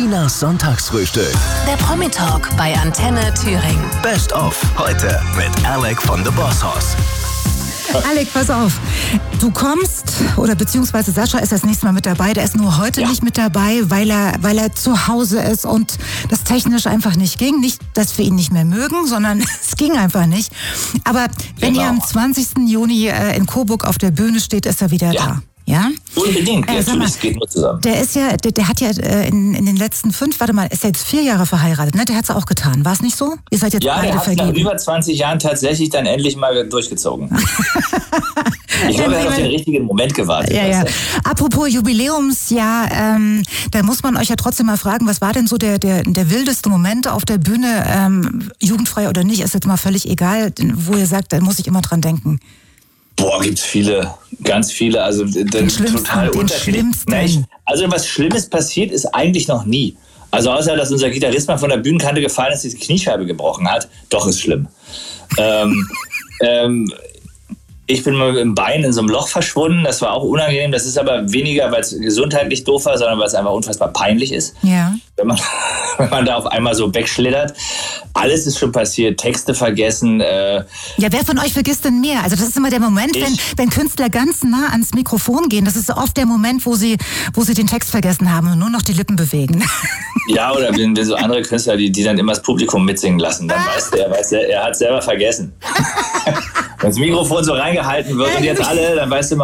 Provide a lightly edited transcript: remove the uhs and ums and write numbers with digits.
Tinas Sonntagsfrühstück. Der Promi-Talk bei Antenne Thüringen. Best of heute mit Alec von The Boss Hoss. Alec, pass auf. Du kommst, oder beziehungsweise Sascha ist das nächste Mal mit dabei. Der ist nur heute nicht mit dabei, weil er zu Hause ist und das technisch einfach nicht ging. Nicht, dass wir ihn nicht mehr mögen, sondern es ging einfach nicht. Aber wenn ihr am 20. Juni in Coburg auf der Bühne steht, ist er wieder da. Ja? Unbedingt, es geht nur zusammen. Der ist ja, der hat ja in den letzten 5, ist ja jetzt 4 Jahre verheiratet, ne? Der hat's auch getan, war es nicht so? Ihr seid jetzt beide der hat vergeben. nach über 20 Jahren tatsächlich dann endlich mal durchgezogen. Ich glaube, er hat auf den richtigen Moment gewartet. Ja. Apropos Jubiläumsjahr, da muss man euch ja trotzdem mal fragen, was war denn so der wildeste Moment auf der Bühne, jugendfrei oder nicht, ist jetzt mal völlig egal, wo ihr sagt, da muss ich immer dran denken. Boah, gibt's viele, ganz viele, also total unterschiedlich. Also was Schlimmes passiert ist eigentlich noch nie. Also außer, dass unser Gitarrist mal von der Bühnenkante gefallen ist, die Kniescheibe gebrochen hat, doch ist schlimm. Ich bin mal mit dem Bein in so einem Loch verschwunden, das war auch unangenehm, das ist aber weniger, weil es gesundheitlich doof war, sondern weil es einfach unfassbar peinlich ist. Ja. Wenn man da auf einmal so wegschlittert. Alles ist schon passiert, Texte vergessen. Ja, wer von euch vergisst denn mehr? Also das ist immer der Moment, wenn Künstler ganz nah ans Mikrofon gehen, das ist oft der Moment, wo sie den Text vergessen haben und nur noch die Lippen bewegen. Ja, oder wenn so andere Künstler, die dann immer das Publikum mitsingen lassen, dann weiß er hat selber vergessen. Wenn das Mikrofon so reingehalten wird und jetzt alle, dann weißt du immer,